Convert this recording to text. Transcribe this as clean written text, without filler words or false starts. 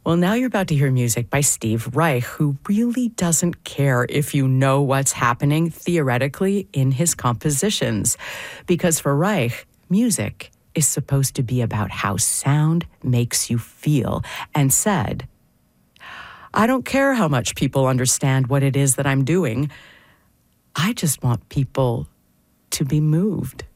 Well, now you're about to hear music by Steve Reich, who really doesn't care if you know what's happening theoretically in his compositions. Because for Reich, music is supposed to be about how sound makes you feel, and said, I don't care how much people understand what it is that I'm doing. I just want people to be moved.